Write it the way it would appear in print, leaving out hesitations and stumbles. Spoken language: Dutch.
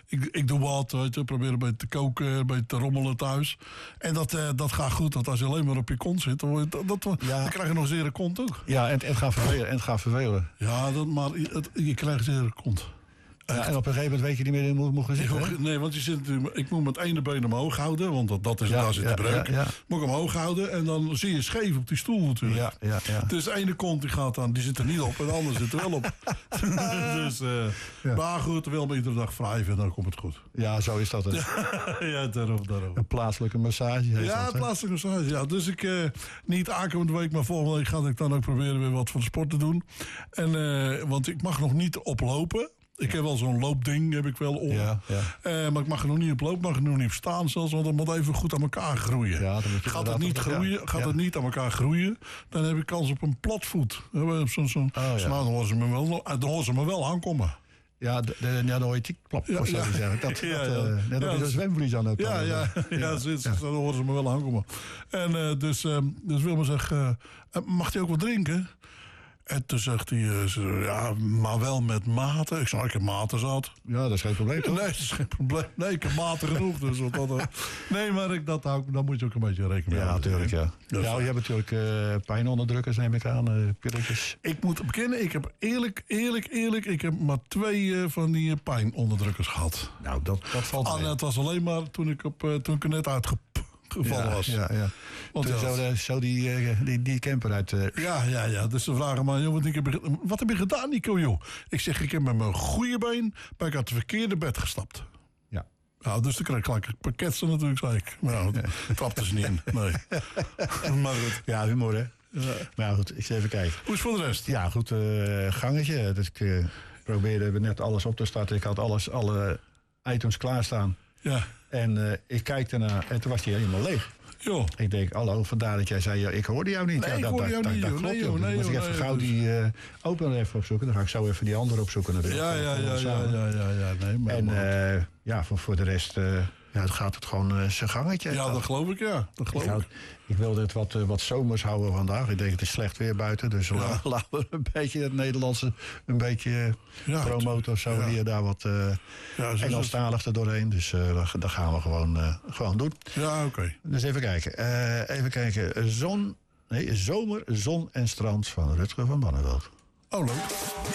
ik doe wat, weet je, probeer een beetje te koken, een beetje te rommelen thuis. En dat gaat goed, want als je alleen maar op je kont zit, dan krijg je nog een zere kont ook. Ja, en het gaat vervelen. Ja, je krijgt een zere kont. Ja, en op een gegeven moment weet je niet meer in hoe moet gaan zitten. Nee, want ik moet met ene been omhoog houden, want daar zit de breuk. Moet ik omhoog houden en dan zie je scheef op die stoel natuurlijk. Ja. Dus de ene kont die zit er niet op en de andere zit er wel op. Dus, maar goed, wel met iedere dag wrijven en dan komt het goed. Ja, zo is dat het. Ja, daarom. Een plaatselijke massage heet ja, dat, een plaatselijke massage. Ja. Dus ik niet aankomende week, maar volgende week ga ik dan ook proberen weer wat van de sport te doen. En, want ik mag nog niet oplopen. Ik heb wel zo'n loopding, heb ik wel om. Ja. Maar ik mag er nog niet op lopen, mag er nog niet op staan zelfs, want dat moet even goed aan elkaar groeien. Ja, gaat het niet aan elkaar groeien, dan heb ik kans op een platvoet. Dan horen ze me wel aankomen. Ja, dan hoor je tikklap, zou je zeggen. Net op je zo'n zwemvlies aan ook. Dan horen ze me wel aankomen. En dus wil maar zeggen, mag hij ook wat drinken? En toen zegt hij, maar wel met mate. Ik zei, ik heb mate zat. Ja, dat is geen probleem, toch? Nee, dat is geen probleem. Nee, ik heb mate genoeg. Dus nee, maar dan moet je ook een beetje rekening mee houden. Ja, natuurlijk, ja. Ja, je hebt natuurlijk pijnonderdrukkers, neem ik aan, pilletjes. Ik moet bekennen, ik heb eerlijk, ik heb maar 2 van die pijnonderdrukkers gehad. Nou, dat valt mee. Het was alleen maar toen ik er net uitgevallen was. Ja. Want zo die camper uit... Ja. Dus ze vragen me, joh, wat heb je gedaan, Nico, joh? Ik zeg, ik heb met mijn goede been uit het verkeerde bed gestapt. Ja. Nou, dus dan krijg ik gelijk een pakketje natuurlijk, zei ik. Maar dat trapte ze niet in, nee. Maar goed. Ja, humor, hè? Ja. Nou goed, ik zal even kijken. Hoe is het voor de rest? Ja, goed, gangetje. Dus ik probeerde net alles op te starten. Ik had alle items klaarstaan. Ja. En ik kijk ernaar en toen was hij helemaal leeg. Jo. Ik denk, hallo, vandaar dat jij zei, ik hoorde jou niet. Nee, ik hoorde jou niet. Dat klopt, joh. Dan moet ik even gauw die opener even opzoeken. Dan ga ik zo even die andere opzoeken natuurlijk. Ja. Nee, maar voor de rest gaat het gewoon zijn gangetje. Ja, dat geloof ik, ja. Ik wilde het wat zomers houden vandaag. Ik denk, het is slecht weer buiten. Dus laten we een beetje het Nederlandse promoten of zo. Hier daar wat Engelstalig er doorheen. Dus dat gaan we gewoon doen. Ja, oké. Dus even kijken. Zomer, zon en strand van Rutger van Barneveld. Oh, leuk.